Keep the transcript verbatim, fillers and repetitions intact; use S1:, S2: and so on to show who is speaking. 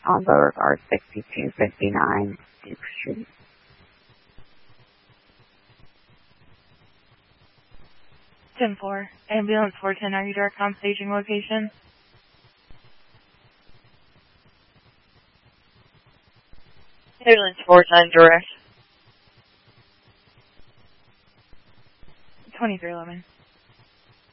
S1: on Beauregard, sixty-two fifty-nine Duke Street.
S2: ten four. Ambulance four ten, are you direct on staging location?
S3: Ambulance four ten, direct.
S2: twenty-three eleven.